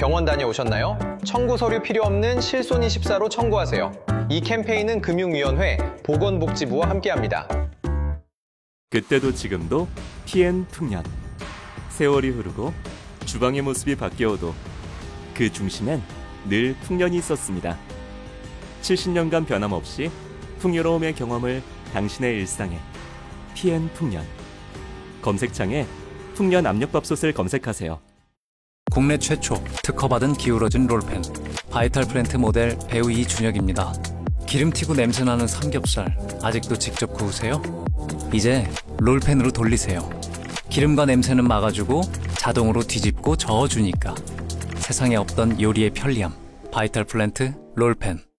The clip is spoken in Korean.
병원 다녀오셨나요? 청구 서류 필요 없는 실손24로 청구하세요. 이 캠페인은 금융위원회, 보건복지부와 함께합니다. 그때도 지금도 TN 풍년. 세월이 흐르고 주방의 모습이 바뀌어도 그 중심엔 늘 풍년이 있었습니다. 70년간 변함없이 풍요로움의 경험을 당신의 일상에. TN 풍년. 검색창에 풍년 압력밥솥을 검색하세요. 국내 최초 특허받은 기울어진 롤펜 바이탈 플랜트 모델 배우 이준혁입니다. 기름튀고 냄새나는 삼겹살 아직도 직접 구우세요? 이제 롤펜으로 돌리세요. 기름과 냄새는 막아주고 자동으로 뒤집고 저어주니까 세상에 없던 요리의 편리함 바이탈 플랜트 롤펜.